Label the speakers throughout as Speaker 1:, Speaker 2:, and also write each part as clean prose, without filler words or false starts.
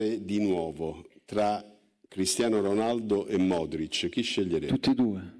Speaker 1: Di nuovo, tra Cristiano Ronaldo e Modric, chi sceglierete?
Speaker 2: Tutti e due.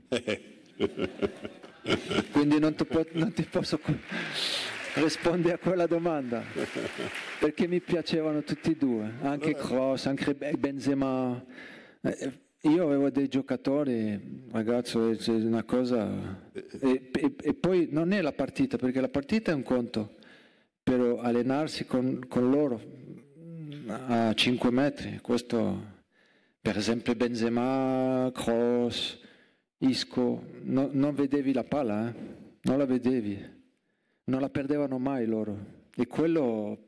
Speaker 2: Quindi non ti posso rispondere a quella domanda, perché mi piacevano tutti e due, anche Kroos, anche Benzema. Io avevo dei giocatori, ragazzo, è una cosa... E poi non è la partita, perché la partita è un conto, però allenarsi con loro a 5 metri, questo, per esempio Benzema, Kroos, Isco, non vedevi la palla, non la vedevi, non la perdevano mai loro, e quello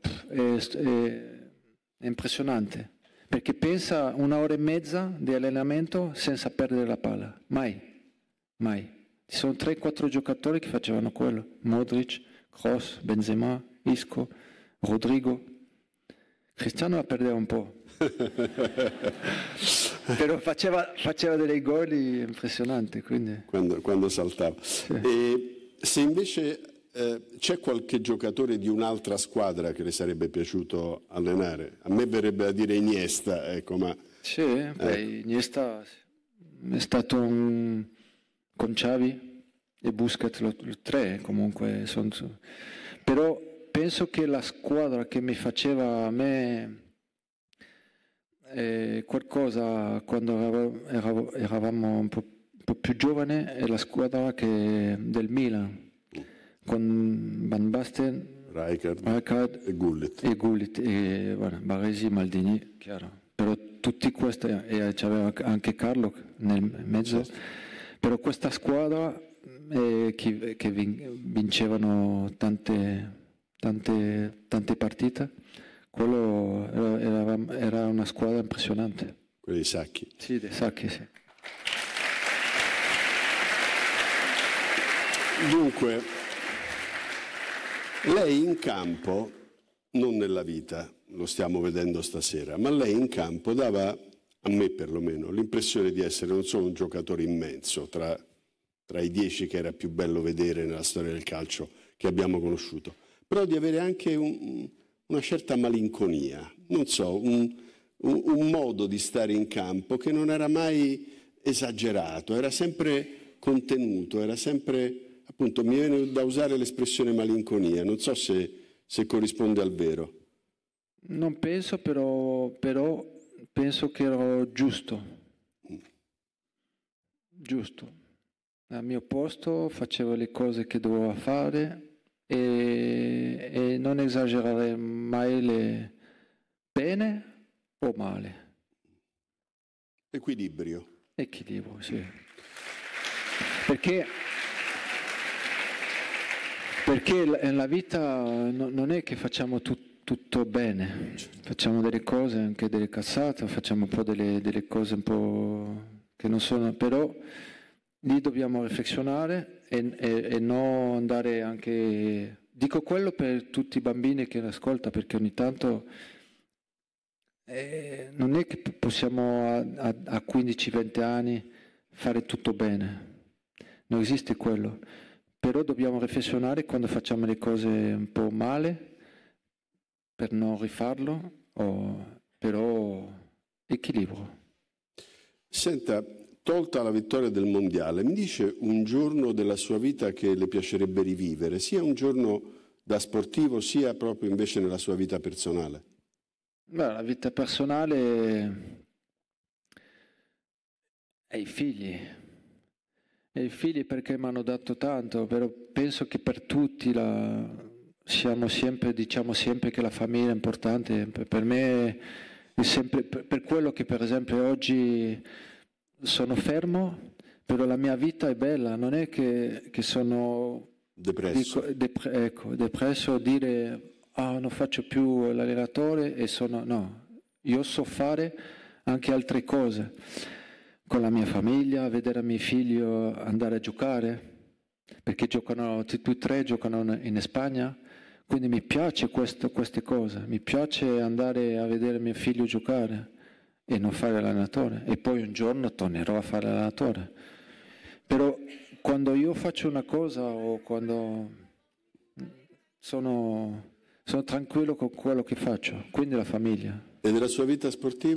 Speaker 2: è impressionante. Perché pensa 1 ora e mezza di allenamento senza perdere la palla. Mai. Ci sono 3-4 giocatori che facevano quello. Modric, Kroos, Benzema, Isco, Rodrigo. Cristiano la perdeva un po'. Però faceva dei gol impressionanti. Quindi.
Speaker 1: Quando saltava. Sì. E se invece c'è qualche giocatore di un'altra squadra che le sarebbe piaciuto allenare? A me verrebbe da dire Iniesta, ecco, ma...
Speaker 2: Sì, Iniesta è stato con Xavi e Busquets, lo tre comunque. Però penso che la squadra che mi faceva a me qualcosa quando eravamo un po' più giovani è la squadra del Milan, con Van Basten,
Speaker 1: Rijkaard e
Speaker 2: Gullit e Baresi, Maldini, chiaro. Però tutti questi, e c'aveva anche Carlo nel mezzo, certo. Però questa squadra che vincevano tante partite, quello era una squadra impressionante.
Speaker 1: Quelli dei Sacchi.
Speaker 2: Sì, dei Sacchi, sì.
Speaker 1: Dunque, lei in campo, non nella vita, lo stiamo vedendo stasera, ma lei in campo dava, a me perlomeno, l'impressione di essere non solo un giocatore immenso, tra i 10 che era più bello vedere nella storia del calcio che abbiamo conosciuto, però di avere anche una certa malinconia, non so, un modo di stare in campo che non era mai esagerato, era sempre contenuto, era sempre... Appunto, mi viene da usare l'espressione malinconia, non so se corrisponde al vero.
Speaker 2: Non penso, però penso che ero giusto. Giusto. Al mio posto facevo le cose che dovevo fare e non esagerare mai bene o male.
Speaker 1: Equilibrio.
Speaker 2: Equilibrio, sì. Perché nella vita non è che facciamo tutto bene, facciamo delle cose, anche delle cazzate, facciamo un po' delle cose un po' che non sono, però lì dobbiamo riflezionare e non andare anche... Dico quello per tutti i bambini che ascoltano, perché ogni tanto non è che possiamo a 15-20 anni fare tutto bene, non esiste quello. Però dobbiamo riflezionare quando facciamo le cose un po' male per non rifarlo, però equilibrio.
Speaker 1: Senta, tolta la vittoria del Mondiale, mi dice un giorno della sua vita che le piacerebbe rivivere, sia un giorno da sportivo, sia proprio invece nella sua vita personale?
Speaker 2: Beh, la vita personale è i figli. E i figli perché mi hanno dato tanto, però penso che per tutti diciamo sempre che la famiglia è importante. Per me è sempre, per quello che per esempio oggi sono fermo, però la mia vita è bella, non è che sono
Speaker 1: depresso.
Speaker 2: Depresso dire non faccio più l'allenatore e no, io so fare anche altre cose. Con la mia famiglia, vedere i miei figli andare a giocare, perché tutti e tre giocano in Spagna, quindi mi piace queste cose, mi piace andare a vedere mio figlio giocare e non fare l'allenatore, e poi un giorno tornerò a fare l'allenatore. Però quando io faccio una cosa o quando sono tranquillo con quello che faccio, quindi la famiglia.
Speaker 1: E nella sua vita sportiva?